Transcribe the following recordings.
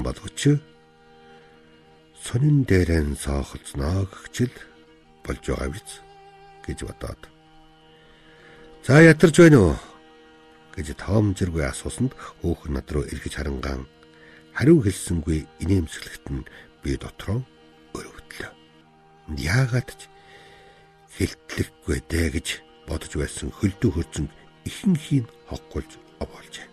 боловч сонин дээрэн соохолцноо гэгчл болж байгаа биз гэж бодоод. За ятарч байна уу гэж тоомжиргүй асуусанд хөөхөн над руу эргэж харанган хариу хэлсэнгүй инээмсэглэхт нь би дотроо өрөвдлөө. Яагаад ч хэлтлэхгүй дээ гэж бодож байсан хөлдөө хөрцөн ихэнхийн хоггуулж овоолжээ.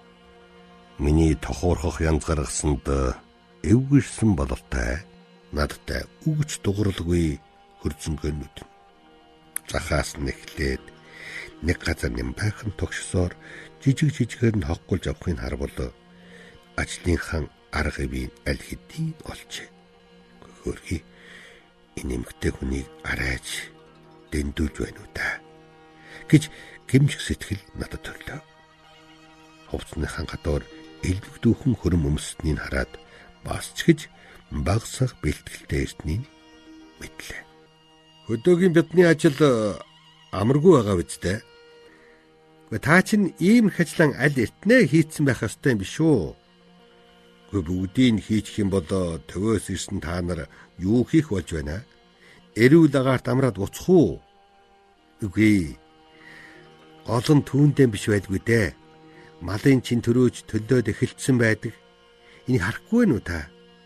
Миний тохуурхох янз гаргасанд эвгэрсэн бололтой надтай үгч дугарлгүй хөрзөнгөнүүд. Захаас нэхлээд нэг газар нэм байхан тогшсоор жижигээр нь хоггуулж авахыг харвал ажлынхан арга ивийн аль хэдийн олжээ. Хөрхи инэмгтэй хүнийг арайж дэндүүлж байна уу та гэж гэмших сэтгэл надад төрлөө. Хувцсныхан гадуур элбэгдүүхэн хөрөм өмсөнийг хараад бас ч гэж багсах бэлтгэлтэй ирснийг мэдлээ. Хөдөөгийн бидний ажил амаргүй байгаа биз дээ. Та чинь ийм их ажлан аль эртнээ хийцэн байх ёстой юм биш үү? Бүгдийг хийчих юм бол төвөөс ирсэн та нар юу хийх болж байна? Эрүүл агаарт амраад уцах уу? Үгүй. Гол нь түүндээ биш байлгүй дээ. Малын чин төрөөж төлдөөд эхэлсэн байдаг. Энийг харахгүй нү та?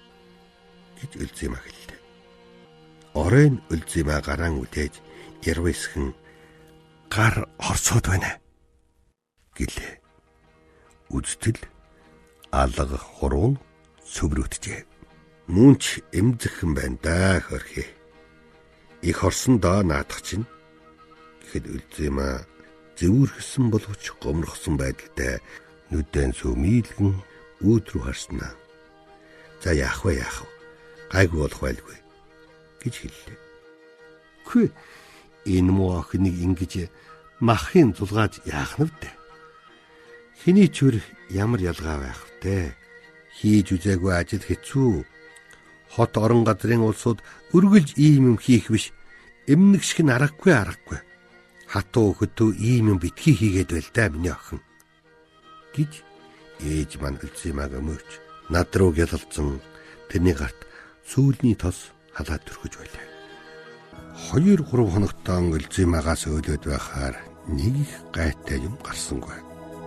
гэж Үлзиймаа хэллээ. Оройн Үлзиймаа гараан үдээж ярвэсхэн гар орсоод байна гэлээ. Үздэл алга хуруун сүврүүтжээ. Мөн ч эмзэгхэн байна да хөрхи. Их орсон доо наадах чинь гэхэд Үлзиймаа зэвүүрхсэн боловч гомрохсон байдалтай нүдэн сүмийлгэн үүд рүү харснаа. За яах вэ? Гайгүй болох байлгүй гэж хэллээ. Хөөе энэ муу охиныг ингэж махын зулгааж яах нь вэ? Хэний ч өр ямар ялгаа байх вэ? Хийж үзээгүй ажил хэцүү. Хот орон газрын улсууд өргөлж ийм юм хийх биш. Эмнэг шиг нь аргагүй. Хатуу хөтөө ийм юм битгий хийгээд байл да миний охин гэж ээж маань Үлзиймааг өмөөч над руу гялалцсан тэрний гарт сүүлний тос халаад төрхөж байлаа. 2-3 хоногтоо Үлзиймаагаас өөлөөд байхаар нэг их гайтай юм гарсангүй.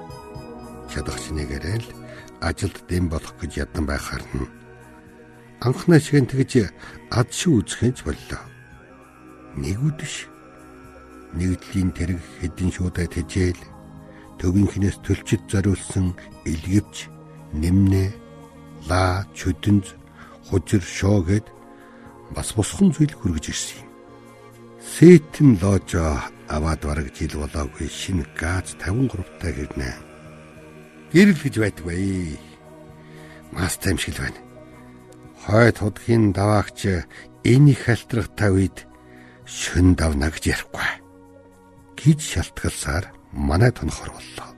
Чадахч нэгээрээ л ажилд дэм болох гэж ядан байхаар нь анхнаа шиг тэгж ад шиг үзэхэнч боллоо. Нэг үдэш нэгдлийн тэрэг хэдин шуудаа тэжээл төвийнхнээс төлчөд зориулсан илгэвч нэмнэ лаа чөдөнз хужир шоогээд бас босхон зүйл хүргэж ирсэн юм. Сэтэн лоожо аваад бараг жил болоогүй шинэ газ 53-таа гэрнэ. Гэрэл гэж байдгүй. Маста юм шиг л байна. Хойд худхийн даваагч энэ их халтрахтай үед шөн давна гэж ярихгүй гэж шалтгалсаар манай тонхор боллоо.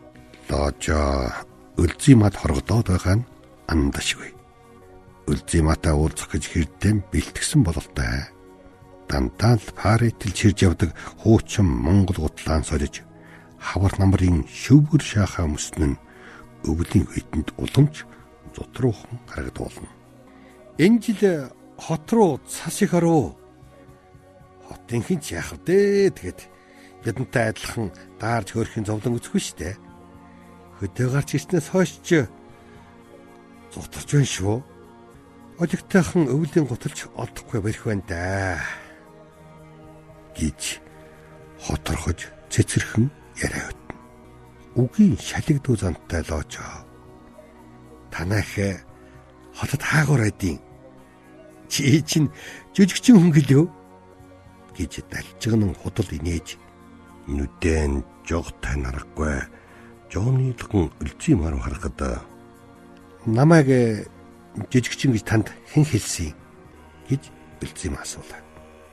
Лоожо Үлзиймаад хоргодоод байгаа нь андашгүй. Үлзиймаатай уулзах гэж хэрдэм бэлтгэсэн бололтой. Дантаа л паритэлж хэрж явдаг хуучин Монгол гутлаан сориж хавар намрын шөвгөр шахаа мөснөн өвлийн үйдэнд уламж зутруухан гарагдуулна. Энэ жил хот руу цас их оров. Хотын хинч яах вэ тэгээд бидэнтэй адилхан даарж хөөрхийн зовлон үзэхгүй штэ. Хөдөө гарч ирснээс хойш ч зутарч байна шүү. Олигтойхон өвлийн гуталж олдохгүй барих байна да гэж хоторхож цэцэрхэн яриа өтнө. Үгийн шалигдуу зантай лоожо. Танайх хотод хаагуур айдин. Чи чинь жүжигчин хүн гэлөө гэж далжигнан худал инээж нүдэн жогтой нарахгүй жооныйлган Үлзиймаа руу харахад намайг жижигчин гэж танд хэн хэлсэн гэж Үлзиймаа асуулаа.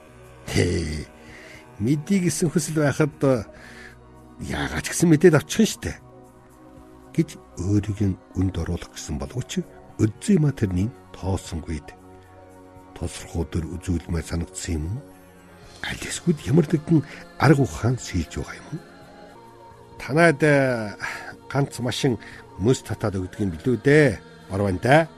Мэдээ гэсэн хүсэл байхад яагаад ч гэсэн мэдээд авчих нь штэ гэж өөрийг нь үнд оруулах гэсэн боловч Үлзиймаа тэрний тоосонгүйд тосрохоо дөр үзүүлмээр санагдсан юм. Аль эсвэл ямар нэгэн арга ухаан сэлж байгаа юм. Танад ганц машин мөс татаад өгдөг юм билүү дээ. Борван да.